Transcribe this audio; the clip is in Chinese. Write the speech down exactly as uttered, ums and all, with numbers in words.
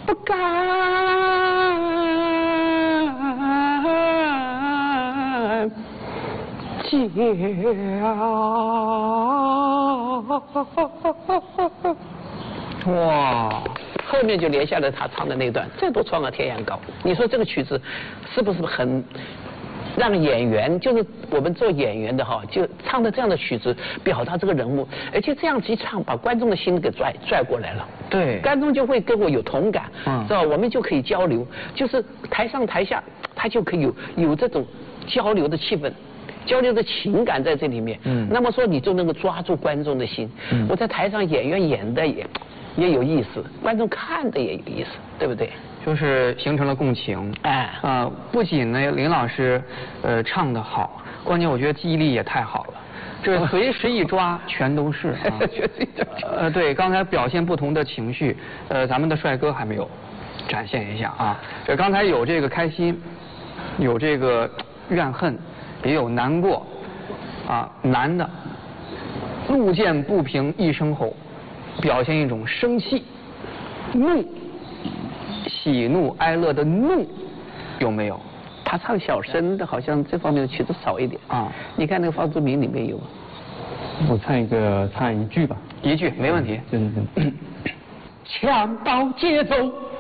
不敢叫。 哇！ 后面就连下来他唱的那段，这多创啊天涯高。你说这个曲子是不是很让演员，就是我们做演员的哈，就唱的这样的曲子，表达这个人物，而且这样一唱，把观众的心给拽拽过来了。 对， 观众就会跟我有同感， 嗯， 是吧？我们就可以交流，就是台上台下，他就可以有有这种交流的气氛。交流的情感在这里面，嗯，那么说你就能够抓住观众的心。嗯，我在台上演员演的也也有意思，观众看的也有意思，对不对？ 就是形成了共情。 哎， 呃，不仅呢林老师呃唱得好，关键我觉得记忆力也太好了，这随时一抓全都是。啊、呃，对，刚才表现不同的情绪，呃，咱们的帅哥还没有展现一下啊。这刚才有这个开心，有这个怨恨。也有难过，啊，男的，路见不平一声吼，表现一种生气、怒、喜怒哀乐的怒，有没有？ 他唱小生的，好像这方面的曲子少一点啊。你看那个方志明里面有吗？ 我唱一个，唱一句吧。 一句没问题。 对对对。 枪刀节奏。